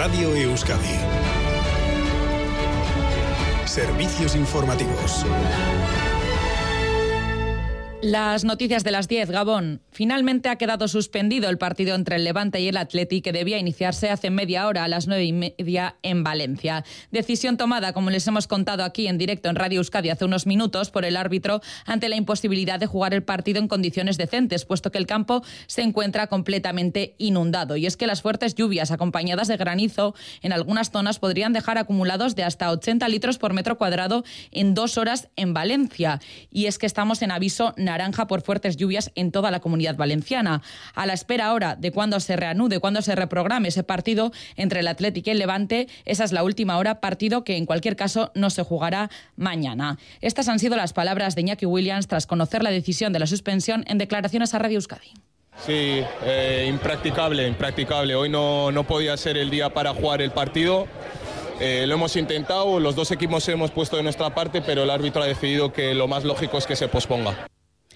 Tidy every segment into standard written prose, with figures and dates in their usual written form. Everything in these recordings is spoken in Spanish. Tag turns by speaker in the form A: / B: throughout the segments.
A: Radio Euskadi. Servicios informativos.
B: Las noticias de las 10, Gabón. Finalmente ha quedado suspendido el partido entre el Levante y el Athletic, que debía iniciarse hace media hora a las 9:30 en Valencia. Decisión tomada, como les hemos contado aquí en directo en Radio Euskadi hace unos minutos, por el árbitro ante la imposibilidad de jugar el partido en condiciones decentes, puesto que el campo se encuentra completamente inundado. Y es que las fuertes lluvias acompañadas de granizo en algunas zonas podrían dejar acumulados de hasta 80 litros por metro cuadrado en 2 horas en Valencia. Y es que estamos en aviso naranja por fuertes lluvias en toda la Comunidad Valenciana. A la espera ahora de cuándo se reanude, cuándo se reprograme ese partido entre el Athletic y el Levante, esa es la última hora, partido que en cualquier caso no se jugará mañana. Estas han sido las palabras de Iñaki Williams tras conocer la decisión de la suspensión en declaraciones a Radio Euskadi.
C: Sí, impracticable. Hoy no podía ser el día para jugar el partido. Lo hemos intentado, los dos equipos hemos puesto de nuestra parte, pero el árbitro ha decidido que lo más lógico es que se posponga.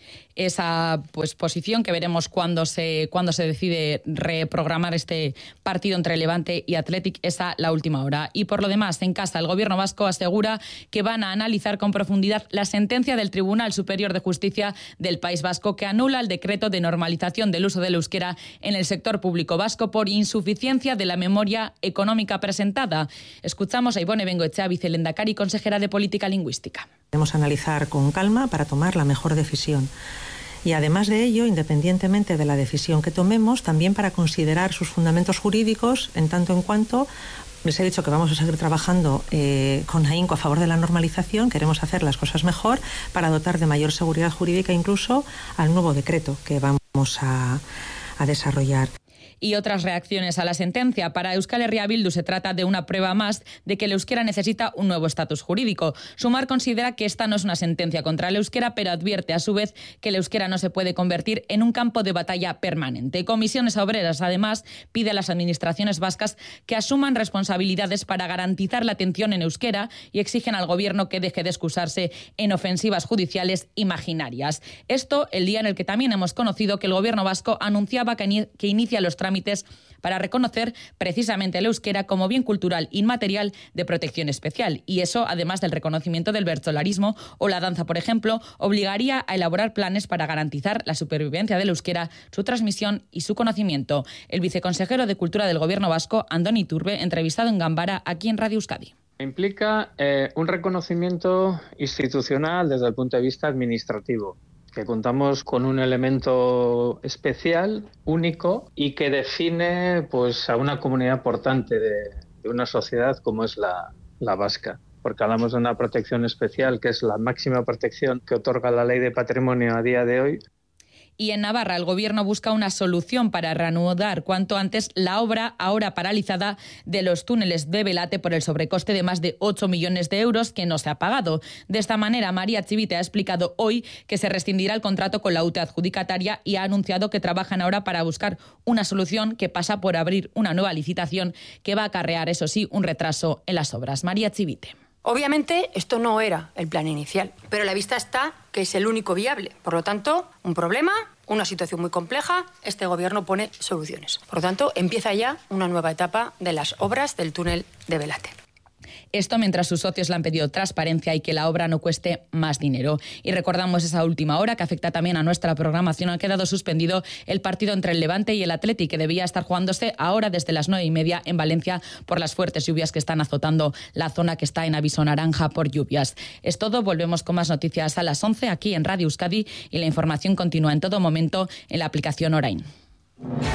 B: Esa posición que veremos cuando se decide reprogramar este partido entre Levante y Athletic, esa la última hora. Y por lo demás, en casa, el Gobierno vasco asegura que van a analizar con profundidad la sentencia del Tribunal Superior de Justicia del País Vasco que anula el decreto de normalización del uso del euskera en el sector público vasco por insuficiencia de la memoria económica presentada. Escuchamos a Ibone Bengoechea, vicelehendakari y consejera de Política Lingüística.
D: Debemos analizar con calma para tomar la mejor decisión. Y además de ello, independientemente de la decisión que tomemos, también para considerar sus fundamentos jurídicos, en tanto en cuanto les he dicho que vamos a seguir trabajando con ahínco a favor de la normalización, queremos hacer las cosas mejor para dotar de mayor seguridad jurídica incluso al nuevo decreto que vamos a desarrollar.
B: Y otras reacciones a la sentencia. Para Euskal Herria Bildu se trata de una prueba más de que el euskera necesita un nuevo estatus jurídico. Sumar considera que esta no es una sentencia contra el euskera, pero advierte a su vez que el euskera no se puede convertir en un campo de batalla permanente. Comisiones Obreras, además, pide a las administraciones vascas que asuman responsabilidades para garantizar la atención en euskera y exigen al Gobierno que deje de excusarse en ofensivas judiciales imaginarias. Esto el día en el que también hemos conocido que el Gobierno vasco anunciaba que inicia los trámites para reconocer precisamente el euskera como bien cultural inmaterial de protección especial. Y eso, además del reconocimiento del bertsolarismo o la danza, por ejemplo, obligaría a elaborar planes para garantizar la supervivencia del euskera, su transmisión y su conocimiento. El viceconsejero de Cultura del Gobierno vasco, Andoni Iturbe, entrevistado en Ganbara, aquí en Radio Euskadi.
E: Implica un reconocimiento institucional desde el punto de vista administrativo, que contamos con un elemento especial, único, y que define pues, a una comunidad importante de una sociedad como es la vasca. Porque hablamos de una protección especial, que es la máxima protección que otorga la Ley de Patrimonio a día de hoy.
B: Y en Navarra, el Gobierno busca una solución para reanudar cuanto antes la obra, ahora paralizada, de los túneles de Belate por el sobrecoste de más de 8 millones de euros que no se ha pagado. De esta manera, María Chivite ha explicado hoy que se rescindirá el contrato con la UTE adjudicataria y ha anunciado que trabajan ahora para buscar una solución que pasa por abrir una nueva licitación que va a acarrear, eso sí, un retraso en las obras. María Chivite.
F: Obviamente, esto no era el plan inicial, pero a la vista está que es el único viable. Por lo tanto, un problema, una situación muy compleja, este Gobierno pone soluciones. Por lo tanto, empieza ya una nueva etapa de las obras del túnel de Belate.
B: Esto mientras sus socios le han pedido transparencia y que la obra no cueste más dinero. Y recordamos esa última hora que afecta también a nuestra programación. Ha quedado suspendido el partido entre el Levante y el Athletic, que debía estar jugándose ahora desde las 9:30 en Valencia por las fuertes lluvias que están azotando la zona que está en aviso naranja por lluvias. Es todo, volvemos con más noticias a las 11 aquí en Radio Euskadi y la información continúa en todo momento en la aplicación Orain.